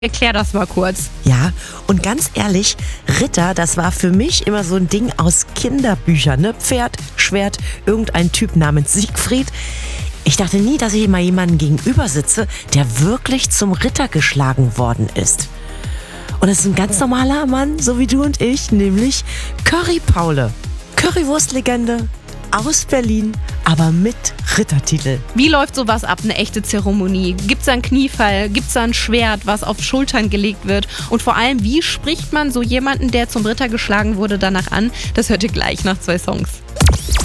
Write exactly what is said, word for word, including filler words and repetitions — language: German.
Erklär das mal kurz. Ja, und ganz ehrlich, Ritter, das war für mich immer so ein Ding aus Kinderbüchern, ne? Pferd, Schwert, irgendein Typ namens Siegfried. Ich dachte nie, dass ich mal jemanden gegenüber sitze, der wirklich zum Ritter geschlagen worden ist. Und es ist ein ganz normaler Mann, so wie du und ich, nämlich Curry Paule. Currywurstlegende aus Berlin, aber mit Rittertitel. Wie läuft sowas ab, eine echte Zeremonie? Gibt es da einen Kniefall? Gibt es da ein Schwert, was auf Schultern gelegt wird? Und vor allem, wie spricht man so jemanden, der zum Ritter geschlagen wurde, danach an? Das hört ihr gleich nach zwei Songs.